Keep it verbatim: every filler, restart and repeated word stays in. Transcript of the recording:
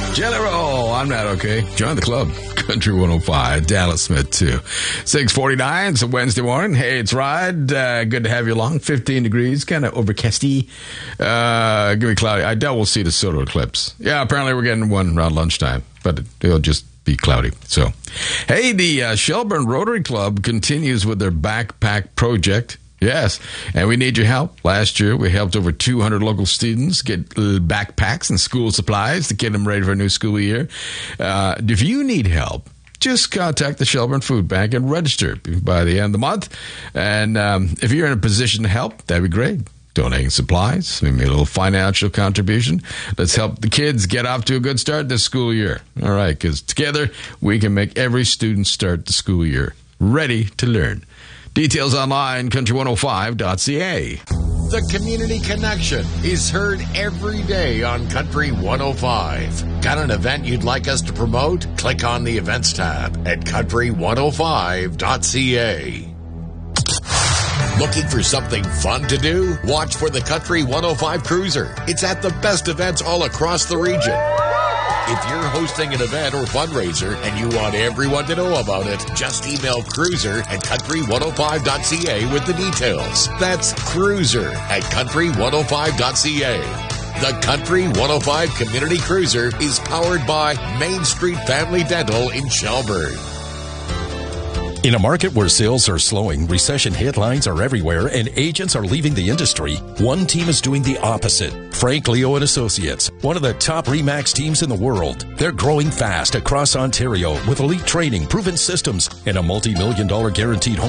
Jelly Roll, I'm not okay. Join the club. Country one oh five, Dallas Smith too. six forty-nine, it's a Wednesday morning. Hey, it's Rod. Uh, good to have you along. fifteen degrees, kind of overcasty. Uh, give me cloudy. I doubt we'll see the solar eclipse. Yeah, apparently we're getting one around lunchtime, but it'll just be cloudy. So, hey, the uh, Shelburne Rotary Club continues with their backpack project. Yes, and we need your help. Last year, we helped over two hundred local students get backpacks and school supplies to get them ready for a new school year. Uh, if you need help, just contact the Shelburne Food Bank and register by the end of the month. And um, if you're in a position to help, that'd be great. Donating supplies, maybe a little financial contribution. Let's help the kids get off to a good start this school year. All right, because together we can make every student start the school year ready to learn. Details online, country one oh five dot c a. The Community Connection is heard every day on Country one oh five. Got an event you'd like us to promote? Click on the Events tab at country one oh five dot c a. Looking for something fun to do? Watch for the Country one oh five Cruiser. It's at the best events all across the region. If you're hosting an event or fundraiser and you want everyone to know about it, just email Cruiser at country one oh five dot c a with the details. That's Cruiser at country one oh five dot c a. The Country one oh five Community Cruiser is powered by Main Street Family Dental in Shelburne. In a market where sales are slowing, recession headlines are everywhere, and agents are leaving the industry, one team is doing the opposite. Frank Leo and Associates, one of the top RE/MAX teams in the world. They're growing fast across Ontario with elite training, proven systems, and a multi-million dollar guaranteed home